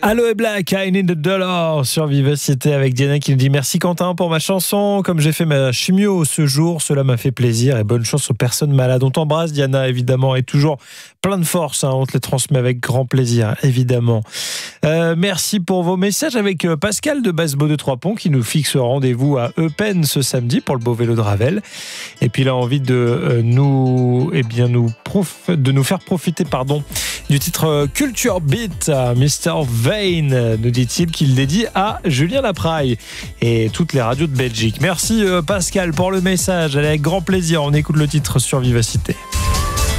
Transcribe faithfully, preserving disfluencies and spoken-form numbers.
Allo et Black, I Need a Dollar sur Vivacité avec Diana qui nous dit merci Quentin pour ma chanson. Comme j'ai fait ma chimio ce jour, cela m'a fait plaisir et bonne chance aux personnes malades. On t'embrasse Diana évidemment et toujours plein de force, hein, on te les transmet avec grand plaisir évidemment. Euh, merci pour vos messages avec Pascal de Basbo de Trois-Ponts qui nous fixe rendez-vous à Eupen ce samedi pour le beau vélo de Ravel. Et puis il a envie de euh, nous, eh bien, nous prof, de nous faire profiter pardon, du titre Culture Beat à mister Vane, nous dit-il, qu'il dédie à Julien Lapraille et toutes les radios de Belgique. Merci Pascal pour le message, allez, avec grand plaisir, on écoute le titre sur Vivacité.